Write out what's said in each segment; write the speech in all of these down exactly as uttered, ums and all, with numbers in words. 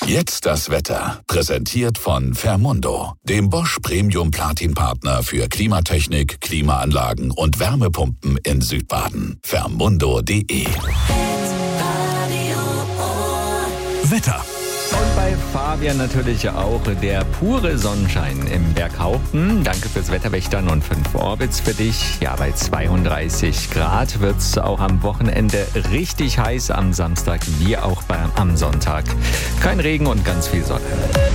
Jetzt das Wetter, präsentiert von Fermundo, dem Bosch Premium Platin Partner für Klimatechnik, Klimaanlagen und Wärmepumpen in Südbaden. Fermundo punkt de. Wetter. Und bei Fabian natürlich auch der pure Sonnenschein im Berghaupten. Danke fürs Wetterwächtern und fünf Orbits für dich. Ja, bei zweiunddreißig Grad wird es auch am Wochenende richtig heiß, am Samstag wie auch bei, am Sonntag. Kein Regen und ganz viel Sonne.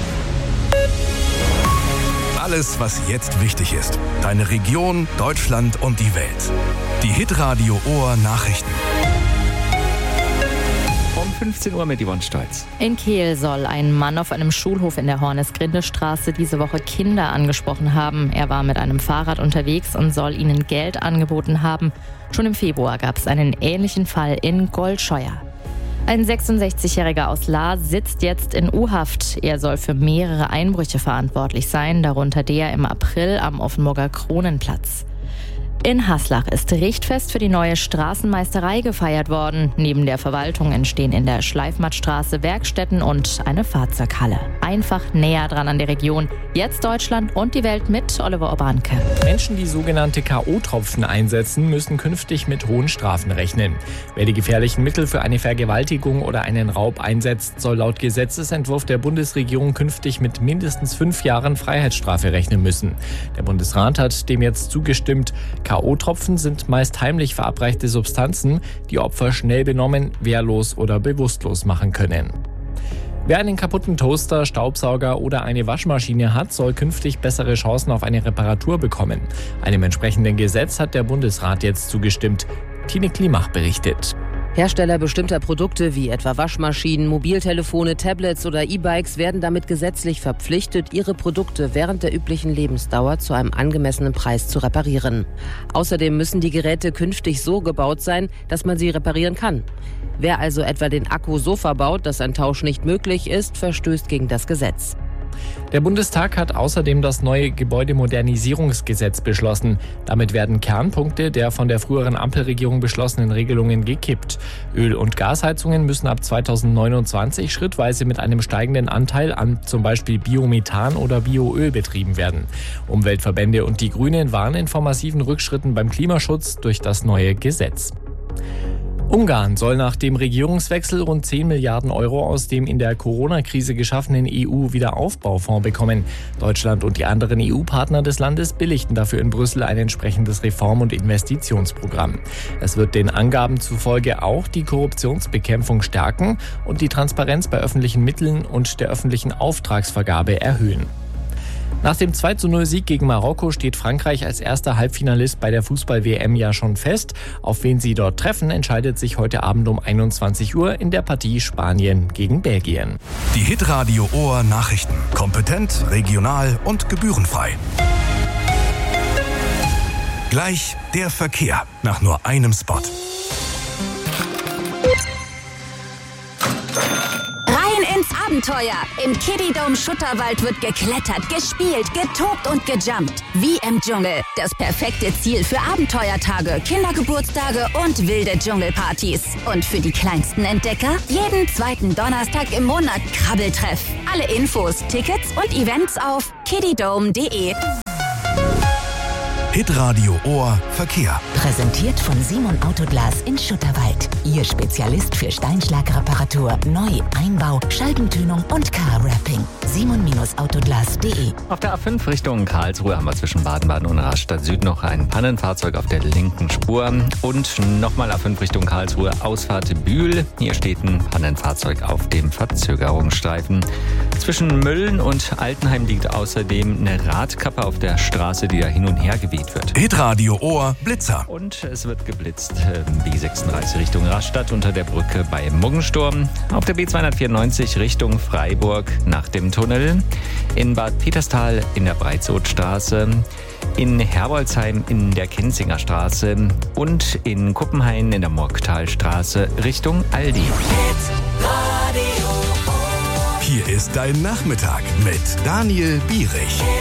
Alles, was jetzt wichtig ist. Deine Region, Deutschland und die Welt. Die Hitradio Ohr Nachrichten. Um fünfzehn Uhr mit Yvonne Stolz. In Kehl soll ein Mann auf einem Schulhof in der Hornes-Grinde-Straße diese Woche Kinder angesprochen haben. Er war mit einem Fahrrad unterwegs und soll ihnen Geld angeboten haben. Schon im Februar gab es einen ähnlichen Fall in Goldscheuer. Ein sechsundsechzigjähriger aus Lahr sitzt jetzt in U-Haft. Er soll für mehrere Einbrüche verantwortlich sein, darunter der im April am Offenburger Kronenplatz. In Haslach ist Richtfest für die neue Straßenmeisterei gefeiert worden. Neben der Verwaltung entstehen in der Schleifmattstraße Werkstätten und eine Fahrzeughalle. Einfach näher dran an der Region. Jetzt Deutschland und die Welt mit Oliver Obanke. Menschen, die sogenannte K O-Tropfen einsetzen, müssen künftig mit hohen Strafen rechnen. Wer die gefährlichen Mittel für eine Vergewaltigung oder einen Raub einsetzt, soll laut Gesetzesentwurf der Bundesregierung künftig mit mindestens fünf Jahren Freiheitsstrafe rechnen müssen. Der Bundesrat hat dem jetzt zugestimmt. K O-Tropfen sind meist heimlich verabreichte Substanzen, die Opfer schnell benommen, wehrlos oder bewusstlos machen können. Wer einen kaputten Toaster, Staubsauger oder eine Waschmaschine hat, soll künftig bessere Chancen auf eine Reparatur bekommen. Einem entsprechenden Gesetz hat der Bundesrat jetzt zugestimmt. Tine Klimach berichtet. Hersteller bestimmter Produkte wie etwa Waschmaschinen, Mobiltelefone, Tablets oder E-Bikes werden damit gesetzlich verpflichtet, ihre Produkte während der üblichen Lebensdauer zu einem angemessenen Preis zu reparieren. Außerdem müssen die Geräte künftig so gebaut sein, dass man sie reparieren kann. Wer also etwa den Akku so verbaut, dass ein Tausch nicht möglich ist, verstößt gegen das Gesetz. Der Bundestag hat außerdem das neue Gebäudemodernisierungsgesetz beschlossen. Damit werden Kernpunkte der von der früheren Ampelregierung beschlossenen Regelungen gekippt. Öl- und Gasheizungen müssen ab zweitausendneunundzwanzig schrittweise mit einem steigenden Anteil an zum Beispiel Biomethan oder Bioöl betrieben werden. Umweltverbände und die Grünen warnen vor massiven Rückschritten beim Klimaschutz durch das neue Gesetz. Ungarn soll nach dem Regierungswechsel rund zehn Milliarden Euro aus dem in der Corona-Krise geschaffenen E U-Wiederaufbaufonds bekommen. Deutschland und die anderen E U-Partner des Landes billigten dafür in Brüssel ein entsprechendes Reform- und Investitionsprogramm. Es wird den Angaben zufolge auch die Korruptionsbekämpfung stärken und die Transparenz bei öffentlichen Mitteln und der öffentlichen Auftragsvergabe erhöhen. Nach dem zwei zu null Sieg gegen Marokko steht Frankreich als erster Halbfinalist bei der Fußball-W M ja schon fest. Auf wen sie dort treffen, entscheidet sich heute Abend um einundzwanzig Uhr in der Partie Spanien gegen Belgien. Die Hitradio Ohr Nachrichten. Kompetent, regional und gebührenfrei. Gleich der Verkehr nach nur einem Spot. Ins Abenteuer. Im Kiddie-Dome Schutterwald wird geklettert, gespielt, getobt und gejumpt. Wie im Dschungel. Das perfekte Ziel für Abenteuertage, Kindergeburtstage und wilde Dschungelpartys. Und für die kleinsten Entdecker jeden zweiten Donnerstag im Monat Krabbeltreff. Alle Infos, Tickets und Events auf kiddydome punkt de. Hitradio Ohr Verkehr. Präsentiert von Simon Autoglas in Schutterwald. Ihr Spezialist für Steinschlagreparatur, Neu-, Einbau, Scheibentönung und Car-Wrapping. simon Autoglas punkt de. Auf der A fünf Richtung Karlsruhe haben wir zwischen Baden-Baden und Rastatt Süd noch ein Pannenfahrzeug auf der linken Spur. Und nochmal A fünf Richtung Karlsruhe, Ausfahrt Bühl. Hier steht ein Pannenfahrzeug auf dem Verzögerungsstreifen. Zwischen Mölln und Altenheim liegt außerdem eine Radkappe auf der Straße, die da hin und her geweht wird. Hitradio Ohr Blitzer. Und es wird geblitzt. B sechsunddreißig Richtung Rastatt unter der Brücke bei Muggensturm. Auf der B zweihundertvierundneunzig Richtung Freiburg nach dem Tunnel. In Bad Peterstal in der Breitsootstraße. In Herbolzheim in der Kenzinger Straße. Und in Kuppenhain in der Morgtalstraße Richtung Aldi. Hier ist dein Nachmittag mit Daniel Bierich.